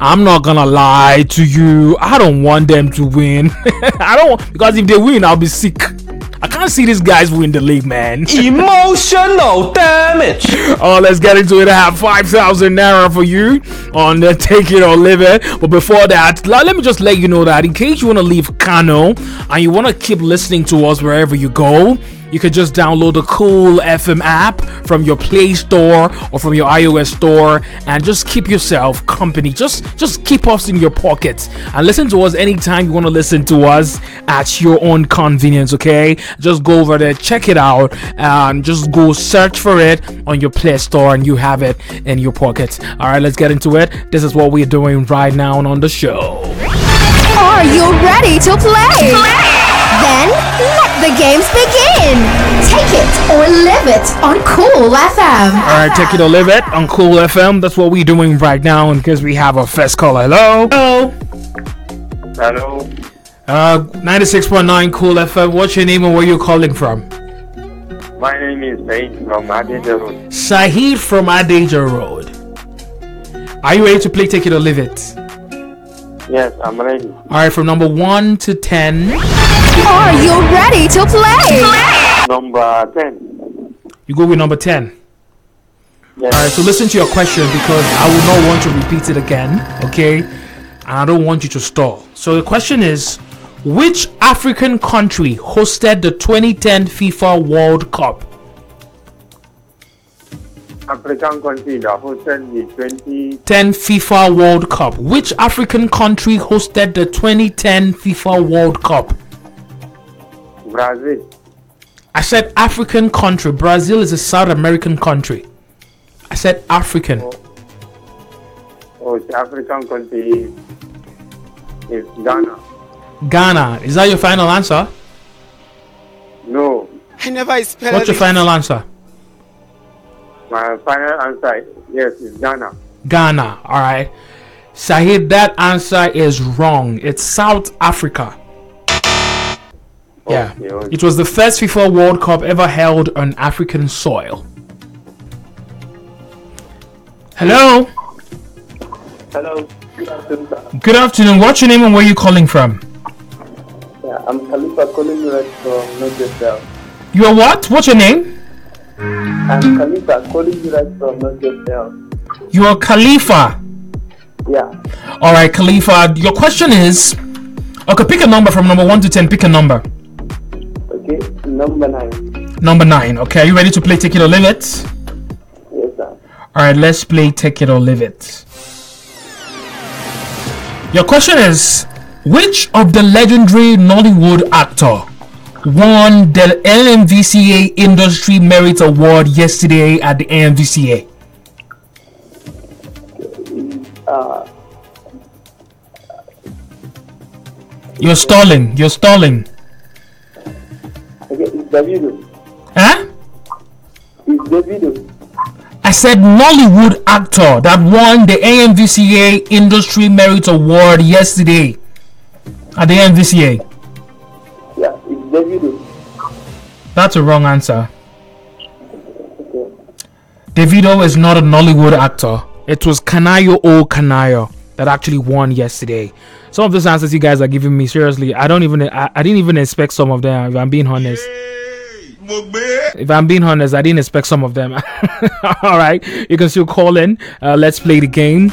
I'm not gonna lie to you. I don't want them to win. I don't, because if they win, I'll be sick. I can't see these guys win the league, man. Emotional damage. Oh, let's get into it. I have 5,000 naira for you on the Take It or Leave It. But before that, let me just let you know that in case you want to leave Kano and you want to keep listening to us wherever you go, you can just download the Cool FM app from your Play Store or from your iOS store and just keep yourself company. Just keep us in your pockets and listen to us anytime you want to listen to us at your own convenience, okay? Just go over there, check it out, and just go search for it on your Play Store and you have it in your pockets. All right, let's get into it. This is what we're doing right now on the show. Are you ready to play? Then let the games begin. Take it or leave it on Cool FM. All right, take it or leave it on Cool FM. That's what we're doing right now because we have our first caller. Hello. Hello. 96.9 Cool FM. What's your name and where you calling from? My name is Said from Adeja Road. Sahid from Adeja Road. Are you ready to play Take It or Leave It? Yes, I'm ready. All right, from number 1 to 10. Are you ready to play? Number 10. You go with number 10. Yes. All right, so listen to your question because I will not want to repeat it again, okay? And I don't want you to stall. So the question is, which African country hosted the 2010 FIFA World Cup? African country that hosted the 2010 FIFA World Cup. Which African country hosted the 2010 FIFA World Cup? Brazil. I said African country. Brazil is a South American country. I said African. Oh, the African country is Ghana. Ghana. Is that your final answer? No. I never spelled What's your final answer? My final answer, yes, is Ghana. Ghana. All right. Sahid, that answer is wrong. It's South Africa. Yeah. Okay. It was the first FIFA World Cup ever held on African soil. Hello. Hello. Good afternoon, sir. Good afternoon. What's your name and where are you calling from? Yeah, I'm Khalifa calling you right from North. You are what? What's your name? I'm Khalifa calling you right from North. You are Khalifa. Yeah. All right, Khalifa. Your question is, okay, pick a number from number 1 to 10. Pick a number. Okay, number 9. Number 9. Okay, are you ready to play Take It or Leave It? Yes, sir. All right, let's play Take It or Leave It. Your question is, which of the legendary Nollywood actor won the AMVCA Industry Merit Award yesterday at the AMVCA? You're stalling. Okay, it's Davido. Huh? It's Davido. I said Nollywood actor that won the AMVCA Industry Merit Award yesterday at the AMVCA. Yeah, it's Davido. That's a wrong answer. Okay. Davido is not a Nollywood actor. It was Kanayo O Kanayo that actually won yesterday. Some of those answers you guys are giving me, seriously, I didn't even expect some of them, if I'm being honest. If I'm being honest, I didn't expect some of them. All right, you can still call in. Let's play the game.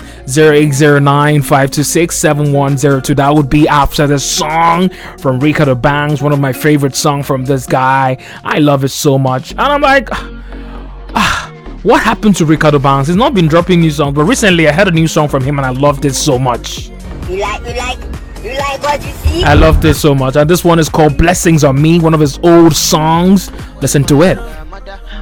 0809-526-7102. That would be after the song from Ricardo Banks, one of my favorite songs from this guy. I love it so much. And I'm like, what happened to Ricardo Banks? He's not been dropping new songs, but recently I heard a new song from him and I loved it so much. You like what you see? I love this so much. And this one is called Blessings on Me, one of his old songs. Listen to it.